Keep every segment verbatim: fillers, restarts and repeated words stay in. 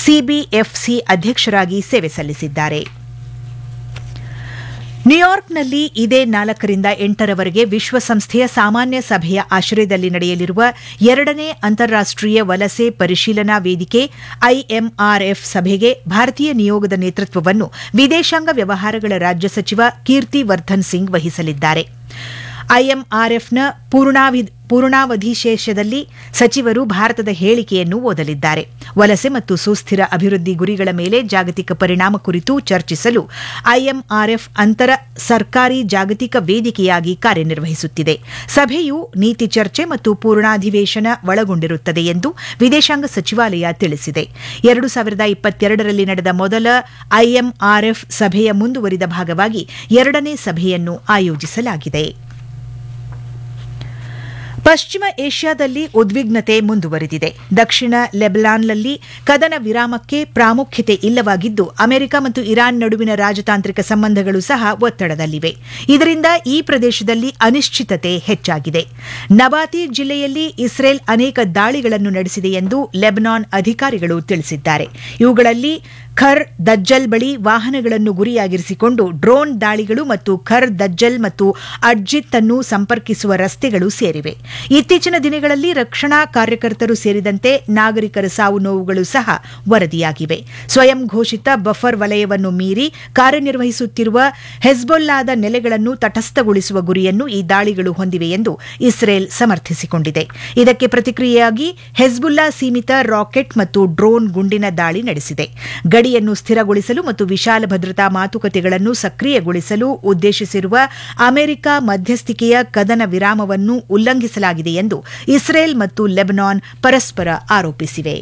CBFC ಅಧ್ಯಕ್ಷರಾಗಿ ಸೇವೆ ಸಲ್ಲಿಸಿದ್ದಾರೆ. ನ್ಯೂಯಾರ್ಕ್ನಲ್ಲಿ ಇದೇ ನಾಲ್ಕರಿಂದ ಎಂಟರವರೆಗೆ ವಿಶ್ವಸಂಸ್ಥೆಯ ಸಾಮಾನ್ಯ ಸಭೆಯ ಆಶ್ರಯದಲ್ಲಿ ನಡೆಯಲಿರುವ ಎರಡನೇ ಅಂತಾರಾಷ್ಟೀಯ ವಲಸೆ ಪರಿಶೀಲನಾ ವೇದಿಕೆ ಐಎಂಆರ್ಎಫ್ ಸಭೆಗೆ ಭಾರತೀಯ ನಿಯೋಗದ ನೇತೃತ್ವವನ್ನು ವಿದೇಶಾಂಗ ವ್ಯವಹಾರಗಳ ರಾಜ್ಯ ಸಚಿವ ಕೀರ್ತಿ ವರ್ಧನ್ ಸಿಂಗ್ ವಹಿಸಲಿದ್ದಾರೆ. ಐಎಂಆರ್ಎಫ್ನ ಪೂರ್ಣಾವಧಿಶೇಷದಲ್ಲಿ ಸಚಿವರು ಭಾರತದ ಹೇಳಿಕೆಯನ್ನು ಓದಲಿದ್ದಾರೆ. ವಲಸೆ ಮತ್ತು ಸುಸ್ಥಿರ ಅಭಿವೃದ್ಧಿ ಗುರಿಗಳ ಮೇಲೆ ಜಾಗತಿಕ ಪರಿಣಾಮ ಕುರಿತು ಚರ್ಚಿಸಲು ಐಎಂಆರ್ಎಫ್ ಅಂತರ ಸರ್ಕಾರಿ ಜಾಗತಿಕ ವೇದಿಕೆಯಾಗಿ ಕಾರ್ಯನಿರ್ವಹಿಸುತ್ತಿದೆ. ಸಭೆಯು ನೀತಿ ಚರ್ಚೆ ಮತ್ತು ಪೂರ್ಣಾಧಿವೇಶನ ಒಳಗೊಂಡಿರುತ್ತದೆ ಎಂದು ವಿದೇಶಾಂಗ ಸಚಿವಾಲಯ ತಿಳಿಸಿದೆ. ಎರಡು ಸಾವಿರದ ಇಪ್ಪತ್ತೆರಡರಲ್ಲಿ ನಡೆದ ಮೊದಲ ಐಎಂಆರ್ಎಫ್ ಸಭೆಯ ಮುಂದುವರಿದ ಭಾಗವಾಗಿ ಎರಡನೇ ಸಭೆಯನ್ನು ಆಯೋಜಿಸಲಾಗಿದೆ. ಪಶ್ಚಿಮ ಏಷ್ಯಾದಲ್ಲಿ ಉದ್ವಿಗ್ನತೆ ಮುಂದುವರೆದಿದೆ. ದಕ್ಷಿಣ ಲೆಬನಾನ್ನಲ್ಲಿ ಕದನ ವಿರಾಮಕ್ಕೆ ಪ್ರಾಮುಖ್ಯತೆ ಇಲ್ಲವಾಗಿದ್ದು, ಅಮೆರಿಕ ಮತ್ತು ಇರಾನ್ ನಡುವಿನ ರಾಜತಾಂತ್ರಿಕ ಸಂಬಂಧಗಳು ಸಹ ಒತ್ತಡದಲ್ಲಿವೆ. ಇದರಿಂದ ಈ ಪ್ರದೇಶದಲ್ಲಿ ಅನಿಶ್ಚಿತತೆ ಹೆಚ್ಚಾಗಿದೆ. ನಬಾತಿ ಜಿಲ್ಲೆಯಲ್ಲಿ ಇಸ್ರೇಲ್ ಅನೇಕ ದಾಳಿಗಳನ್ನು ನಡೆಸಿದೆ ಎಂದು ಲೆಬನಾನ್ ಅಧಿಕಾರಿಗಳು ತಿಳಿಸಿದ್ದಾರೆ. ಇವುಗಳಲ್ಲಿ ಖರ್ ದಜ್ಜಲ್ ಬಳಿ ವಾಹನಗಳನ್ನು ಗುರಿಯಾಗಿರಿಸಿಕೊಂಡು ಡ್ರೋನ್ ದಾಳಿಗಳು ಮತ್ತು ಖರ್ ದಜ್ಜಲ್ ಮತ್ತು ಅಡ್ಜಿತ್ ಅನ್ನು ಸಂಪರ್ಕಿಸುವ ರಸ್ತೆಗಳು ಸೇರಿವೆ. ಇತ್ತೀಚಿನ ದಿನಗಳಲ್ಲಿ ರಕ್ಷಣಾ ಕಾರ್ಯಕರ್ತರು ಸೇರಿದಂತೆ ನಾಗರಿಕರ ಸಾವು ನೋವುಗಳು ಸಹ ವರದಿಯಾಗಿವೆ. ಸ್ವಯಂ ಘೋಷಿತ ಬಫರ್ ವಲಯವನ್ನು ಮೀರಿ ಕಾರ್ಯನಿರ್ವಹಿಸುತ್ತಿರುವ ಹೆಜ್ಬೊಲ್ಲಾದ ನೆಲೆಗಳನ್ನು ತಟಸ್ಥಗೊಳಿಸುವ ಗುರಿಯನ್ನು ಈ ದಾಳಿಗಳು ಹೊಂದಿವೆ ಎಂದು ಇಸ್ರೇಲ್ ಸಮರ್ಥಿಸಿಕೊಂಡಿದೆ. ಇದಕ್ಕೆ ಪ್ರತಿಕ್ರಿಯೆಯಾಗಿ ಹೆಜ್ಬುಲ್ಲಾ ಸೀಮಿತ ರಾಕೆಟ್ ಮತ್ತು ಡ್ರೋನ್ ಗುಂಡಿನ ದಾಳಿ ನಡೆಸಿದೆ. ಗಡಿಯನ್ನು ಸ್ಥಿರಗೊಳಿಸಲು ಮತ್ತು ವಿಶಾಲ ಭದ್ರತಾ ಮಾತುಕತೆಗಳನ್ನು ಸಕ್ರಿಯಗೊಳಿಸಲು ಉದ್ದೇಶಿಸಿರುವ ಅಮೆರಿಕ ಮಧ್ಯಸ್ಥಿಕೆಯ ಕದನ ವಿರಾಮವನ್ನು ಉಲ್ಲಂಘಿಸಲಾಗಿದೆ ಎಂದು ಇಸ್ರೇಲ್ ಮತ್ತು ಲೆಬನಾನ್ ಪರಸ್ಪರ ಆರೋಪಿಸಿವೆ.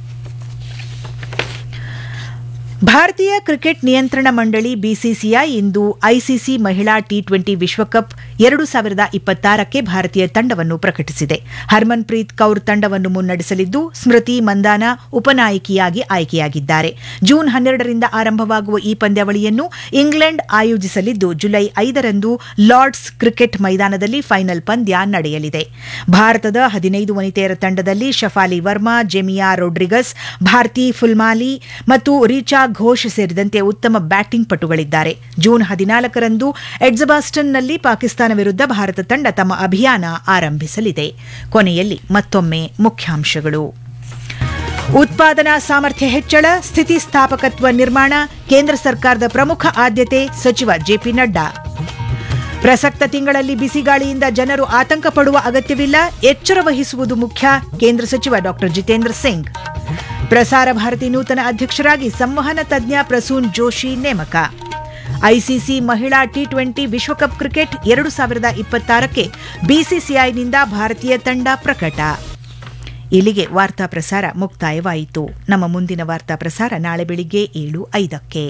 ಭಾರತೀಯ ಕ್ರಿಕೆಟ್ ನಿಯಂತ್ರಣ ಮಂಡಳಿ ಬಿಸಿಸಿಐ ಇಂದು ಐಸಿಸಿ ಮಹಿಳಾ ಟಿ ಟ್ವೆಂಟಿ ವಿಶ್ವಕಪ್ ಎರಡು ಸಾವಿರದ ಇಪ್ಪತ್ತಾರಕ್ಕೆ ಭಾರತೀಯ ತಂಡವನ್ನು ಪ್ರಕಟಿಸಿದೆ. ಹರ್ಮನ್ಪ್ರೀತ್ ಕೌರ್ ತಂಡವನ್ನು ಮುನ್ನಡೆಸಲಿದ್ದು, ಸ್ಮೃತಿ ಮಂದಾನ ಉಪನಾಯಕಿಯಾಗಿ ಆಯ್ಕೆಯಾಗಿದ್ದಾರೆ. ಜೂನ್ ಹನ್ನೆರಡರಿಂದ ಆರಂಭವಾಗುವ ಈ ಪಂದ್ಯಾವಳಿಯನ್ನು ಇಂಗ್ಲೆಂಡ್ ಆಯೋಜಿಸಲಿದ್ದು, ಜುಲೈ ಐದರಂದು ಲಾರ್ಡ್ಸ್ ಕ್ರಿಕೆಟ್ ಮೈದಾನದಲ್ಲಿ ಫೈನಲ್ ಪಂದ್ಯ ನಡೆಯಲಿದೆ. ಭಾರತದ ಹದಿನೈದು ವನಿತೆಯರ ತಂಡದಲ್ಲಿ ಶಫಾಲಿ ವರ್ಮಾ, ಜೆಮಿಯಾ ರೊಡ್ರಿಗಸ್, ಭಾರತಿ ಫುಲ್ಮಾಲಿ ಮತ್ತು ರಿಚಾ ಘೋಷ್ ಸೇರಿದಂತೆ ಉತ್ತಮ ಬ್ಯಾಟಿಂಗ್ ಪಟುಗಳಿದ್ದಾರೆ. ಜೂನ್ ಹದಿನಾಲ್ಕರಂದು ಎಡ್ಜಬಾಸ್ಟನ್ನಲ್ಲಿ ಪಾಕಿಸ್ತಾನ ವಿರುದ್ಧ ಭಾರತ ತಂಡ ತಮ್ಮ ಅಭಿಯಾನ ಆರಂಭಿಸಲಿದೆ. ಕೊನೆಯಲ್ಲಿ ಮತ್ತೊಮ್ಮೆ ಮುಖ್ಯಾಂಶಗಳು. ಉತ್ಪಾದನಾ ಸಾಮರ್ಥ್ಯ ಹೆಚ್ಚಳ, ಸ್ಥಿತಿಸ್ಥಾಪಕತ್ವ ನಿರ್ಮಾಣ ಕೇಂದ್ರ ಸರ್ಕಾರದ ಪ್ರಮುಖ ಆದ್ಯತೆ, ಸಚಿವ ಜೆಪಿ ನಡ್ಡಾ. ಪ್ರಸಕ್ತ ತಿಂಗಳಲ್ಲಿ ಬಿಸಿಗಾಳಿಯಿಂದ ಜನರು ಆತಂಕ ಪಡುವ ಅಗತ್ಯವಿಲ್ಲ, ಎಚ್ಚರ ವಹಿಸುವುದು ಮುಖ್ಯ, ಕೇಂದ್ರ ಸಚಿವ ಡಾ ಜಿತೇಂದ್ರ ಸಿಂಗ್. ಪ್ರಸಾರ ಭಾರತಿ ನೂತನ ಅಧ್ಯಕ್ಷರಾಗಿ ಸಂವಹನ ತಜ್ಞ ಪ್ರಸೂನ್ ಜೋಶಿ ನೇಮಕ. ಐಸಿಸಿ ಮಹಿಳಾ ಟಿ ಟ್ವೆಂಟಿ ವಿಶ್ವಕಪ್ ಕ್ರಿಕೆಟ್ ಎರಡು ಸಾವಿರದ ಇಪ್ಪತ್ತಾರಕ್ಕೆ ಬಿಸಿಸಿಐನಿಂದ ಭಾರತೀಯ ತಂಡ ಪ್ರಕಟ. ಇಲ್ಲಿಗೆ ವಾರ್ತಾ ಪ್ರಸಾರ ಮುಕ್ತಾಯವಾಯಿತು. ನಮ್ಮ ಮುಂದಿನ ವಾರ್ತಾ ಪ್ರಸಾರ ನಾಳೆ ಬೆಳಿಗ್ಗೆ ಏಳು ಐದಕ್ಕೆ.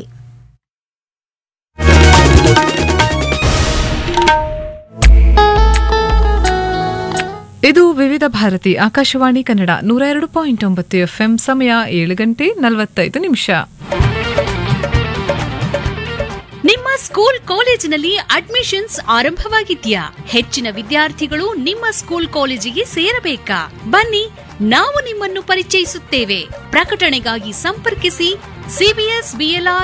ಇದು ವಿವಿಧ ಭಾರತಿ ಆಕಾಶವಾಣಿ ಕನ್ನಡ ನೂರ ಎರಡು ಪಾಯಿಂಟ್ ಒಂಬತ್ತು ಎಫ್ಎಂ. ಸಮಯ ಏಳು ಗಂಟೆ ನಲವತ್ತೈದು ನಿಮಿಷ. ನಿಮ್ಮ ಸ್ಕೂಲ್ ಕಾಲೇಜಿನಲ್ಲಿ ಅಡ್ಮಿಷನ್ಸ್ ಆರಂಭವಾಗಿದ್ಯಾ? ಹೆಚ್ಚಿನ ವಿದ್ಯಾರ್ಥಿಗಳು ನಿಮ್ಮ ಸ್ಕೂಲ್ ಕಾಲೇಜಿಗೆ ಸೇರಬೇಕಾ? ಬನ್ನಿ, ನಾವು ನಿಮ್ಮನ್ನು ಪರಿಚಯಿಸುತ್ತೇವೆ. ಪ್ರಕಟಣೆಗಾಗಿ ಸಂಪರ್ಕಿಸಿ ಸಿಬಿಎಸ್ ಬಿಎಲ್ಆರ್